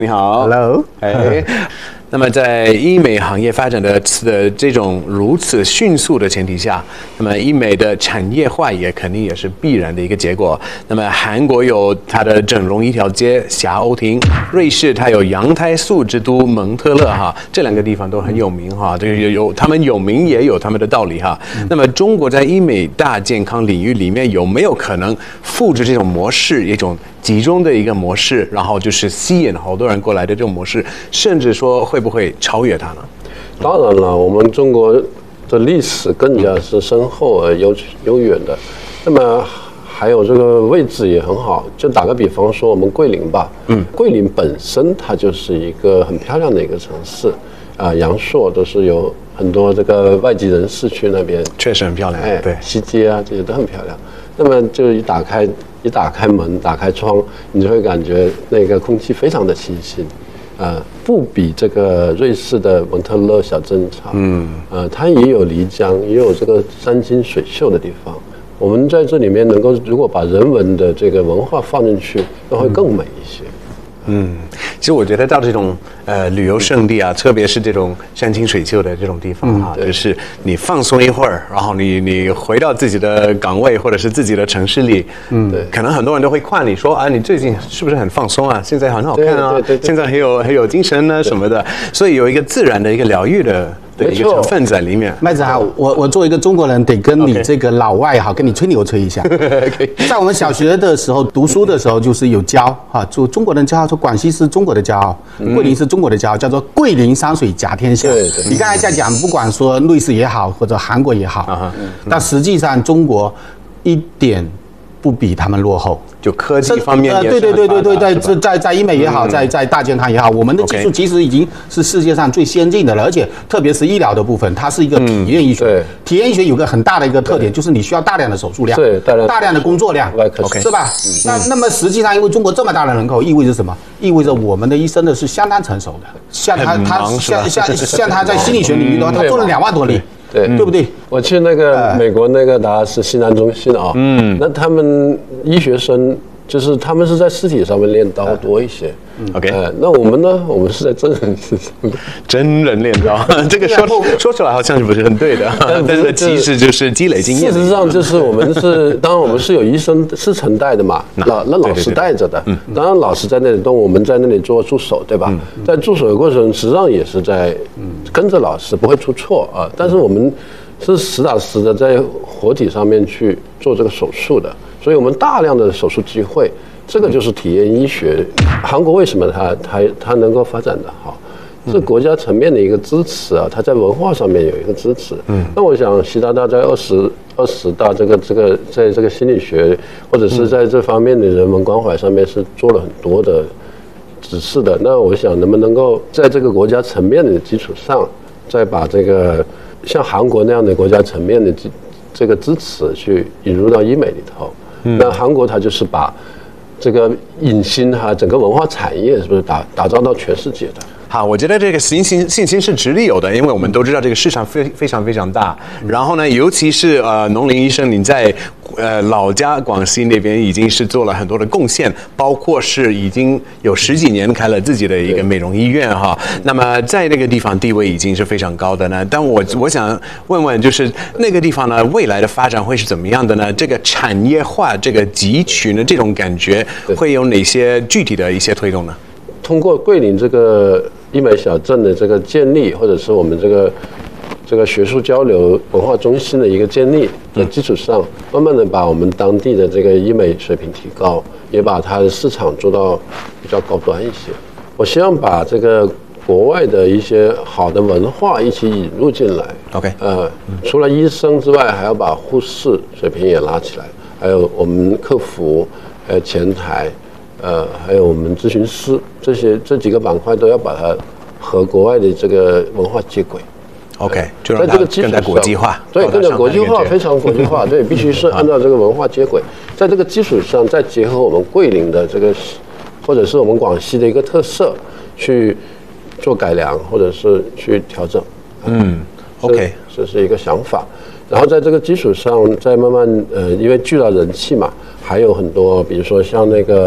你好 ，Hello， 那么在医美行业发展的这种如此迅速的前提下，那么医美的产业化也肯定也是必然的一个结果。那么韩国有它的整容一条街霞欧亭，瑞士它有羊胎素之都蒙特勒哈，这两个地方都很有名哈，这个有他们有名也有他们的道理哈。那么中国在医美大健康领域里面有没有可能复制这种模式，一种集中的一个模式，然后就是吸引好多人过来的这种模式，甚至说会不会超越它呢？ 当然了，我们中国的历史更加是深厚而悠远的，那么还有这个位置也很好。就打个比方说，我们桂林吧，桂林本身它就是一个很漂亮的一个城市，阳朔都是有很多这个外籍人士去那边， 确实很漂亮，对， 西街啊这些都很漂亮。那么就一打开门，打开窗，你就会感觉那个空气非常的清新，不比这个瑞士的蒙特勒小镇差。它也有漓江，也有这个山清水秀的地方。我们在这里面能够，如果把人文的这个文化放进去，那会更美一些。 其实我觉得到这种旅游胜地啊，特别是这种山清水秀的这种地方啊，就是你放松一会儿，然后你回到自己的岗位或者是自己的城市里，对，可能很多人都会夸你说啊，你最近是不是很放松啊？现在很好看啊，现在很有精神呢什么的，所以有一个自然的一个疗愈的一个成分在里面。 麦子好，我作为一个中国人，得跟你这个老外好，跟你吹牛吹一下。在我们小学的时候读书的时候，就是有教哈，就中国人骄傲，说广西是中国的骄傲，桂林是中国的骄傲，叫做桂林山水甲天下。你刚才在讲，不管说瑞士也好，或者韩国也好，但实际上中国一点不比他们落后。 就科技方面也对，在医美也好，在大健康也好，我们的技术其实已经是世界上最先进的了，而且特别是医疗的部分，它是一个体验医学。体验医学有个很大的一个特点，就是你需要大量的手术量，大量的工作量，是吧？那么实际上，因为中国这么大的人口，意味着什么？意味着我们的医生呢是相当成熟的，像他在心理学领域的话，他做了2万多例。对不对？ 我去那个美国那个达拉斯西南中心啊，那他们医学生就是他们是在尸体上面练刀多一些。那我们呢？我们是在真人练刀，这个说出来好像是不是很对的，但是其实就是积累经验。 事实上就是我们是，当然我们是有医生师承带的嘛，那老师带着的。当然老师在那里动，我们在那里做助手，对吧？在助手的过程，实际上也是在跟着老师，不会出错啊。但是我们是实打实的在活体上面去做这个手术的，所以我们大量的手术机会。这个就是体验医学。韩国为什么它能够发展得好？是国家层面的一个支持啊，它在文化上面有一个支持。那我想习大大在20大在这个心理学或者是在这方面的人文关怀上面是做了很多的指示的。那我想能不能够在这个国家层面的基础上，再把这个像韩国那样的国家层面的这个支持去引入到医美里头？那韩国它就是把这个影星整个文化产业是不是打造到全世界的？ 好，我觉得这个信心是直立有的，因为我们都知道这个市场非常大。然后呢，尤其是农林医生，你在老家广西那边已经是做了很多的贡献，包括是已经有10几年开了自己的一个美容医院哈。那么在那个地方地位已经是非常高的呢。但我想问问，就是那个地方呢，未来的发展会是怎么样的呢？这个产业化、这个集群的这种感觉，会有哪些具体的一些推动呢？ 通过桂林这个医美小镇的这个建立，或者是我们这个学术交流文化中心的一个建立的基础上，慢慢的把我们当地的这个医美水平提高，也把它的市场做到比较高端一些。我希望把这个国外的一些好的文化一起引入进来。除了医生之外，还要把护士水平也拉起来，还有我们客服，还有前台。还有我们咨询师，这几个板块都要把它和国外的这个文化接轨。 就让它更加国际化。 对，更加国际化，非常国际化。对，必须是按照这个文化接轨，在这个基础上再结合我们桂林的这个，或者是我们广西的一个特色，去做改良或者是去调整。这是一个想法。然后在这个基础上，再慢慢因为聚了人气嘛。还有很多，比如说像那个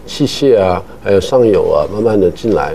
器械啊，还有上游啊，慢慢的进来。